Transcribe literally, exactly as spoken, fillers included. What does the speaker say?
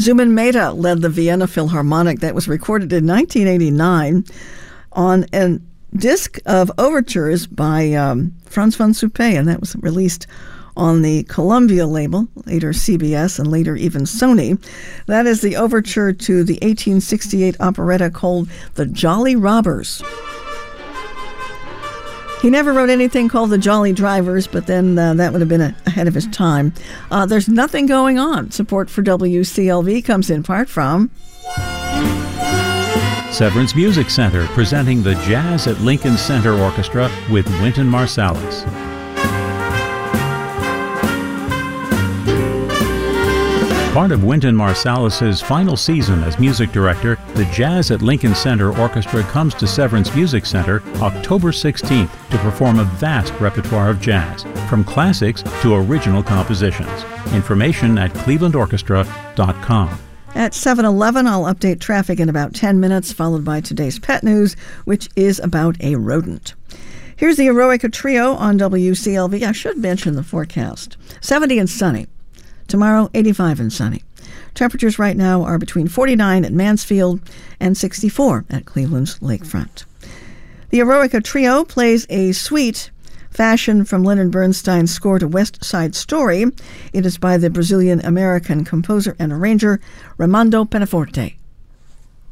Zubin Mehta led the Vienna Philharmonic. That was recorded in nineteen eighty-nine on a disc of overtures by um, Franz von Suppé, and that was released on the Columbia label, later C B S, and later even Sony. That is the overture to the eighteen sixty-eight operetta called The Jolly Robbers. He never wrote anything called The Jolly Drivers, but then uh, that would have been a, ahead of his time. Uh, there's nothing going on. Support for W C L V comes in part from Severance Music Center, presenting the Jazz at Lincoln Center Orchestra with Wynton Marsalis. Part of Wynton Marsalis's final season as music director, the Jazz at Lincoln Center Orchestra comes to Severance Music Center October sixteenth to perform a vast repertoire of jazz, from classics to original compositions. Information at cleveland orchestra dot com. At seven eleven, I'll update traffic in about ten minutes, followed by today's pet news, which is about a rodent. Here's the Eroica Trio on W C L V. I should mention the forecast. seventy and sunny. Tomorrow, eighty-five and sunny. Temperatures right now are between forty-nine at Mansfield and sixty-four at Cleveland's lakefront. The Eroica Trio plays a suite fashioned from Leonard Bernstein's score to West Side Story. It is by the Brazilian-American composer and arranger Raimundo Penaforte.